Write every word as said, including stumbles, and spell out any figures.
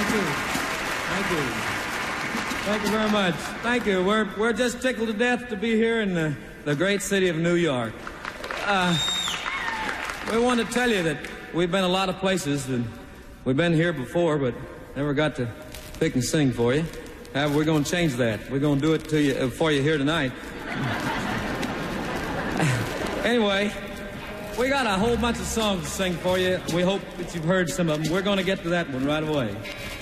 Thank you. Thank you. Thank you very much. Thank you. We're, we're just tickled to death to be here in the, the great city of New York. Uh, we want to tell you that we've been a lot of places, and we've been here before, but never got to pick and sing for you. However, we're going to change that. We're going to do it to you, uh, for you here tonight. Anyway, we got a whole bunch of songs to sing for you. We hope that you've heard some of them. We're going to get to that one right away.